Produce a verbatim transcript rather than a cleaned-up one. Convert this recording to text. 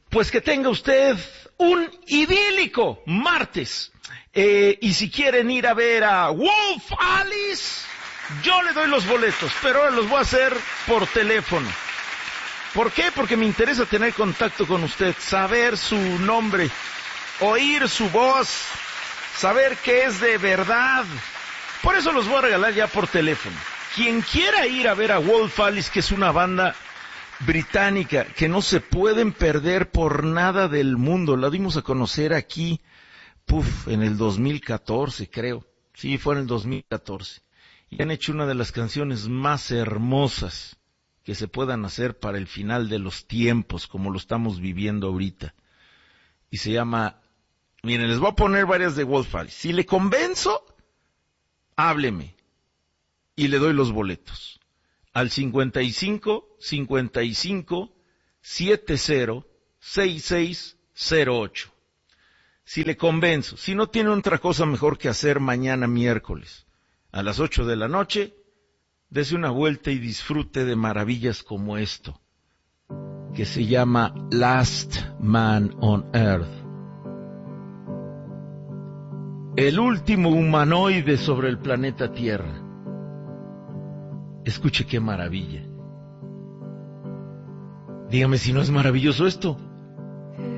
Pues que tenga usted un idílico martes. Eh, y si quieren ir a ver a Wolf Alice, yo le doy los boletos, pero ahora los voy a hacer por teléfono. ¿Por qué? Porque me interesa tener contacto con usted, saber su nombre, oír su voz, saber que es de verdad. Por eso los voy a regalar ya por teléfono. Quien quiera ir a ver a Wolf Alice, que es una banda británica que no se pueden perder por nada del mundo. La dimos a conocer aquí, puf, en el dos mil catorce, creo. Sí, fue en el dos mil catorce. Y han hecho una de las canciones más hermosas que se puedan hacer para el final de los tiempos, como lo estamos viviendo ahorita. Y se llama, miren, les voy a poner varias de Wolf Alice. Si le convenzo, hábleme y le doy los boletos. Al cincuenta y cinco, cincuenta y cinco, setenta, sesenta y seis cero ocho. Si le convenzo, si no tiene otra cosa mejor que hacer mañana miércoles, a las ocho de la noche, dese una vuelta y disfrute de maravillas como esto, que se llama Last Man on Earth. El último humanoide sobre el planeta Tierra. Escuche qué maravilla. Dígame si no es maravilloso esto.